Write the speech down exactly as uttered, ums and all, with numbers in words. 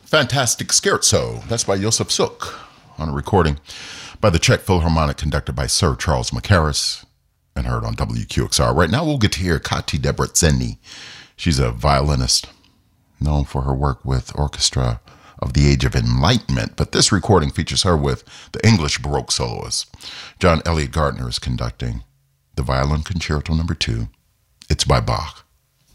Fantastic Scherzo. That's by Josef Suk on a recording by the Czech Philharmonic conducted by Sir Charles Mackerras and heard on W Q X R. Right now we'll get to hear Kati Debreceni. She's a violinist known for her work with Orchestra of the Age of Enlightenment, but this recording features her with the English Baroque soloist. John Elliott Gardner is conducting the Violin Concerto number two. It's by Bach.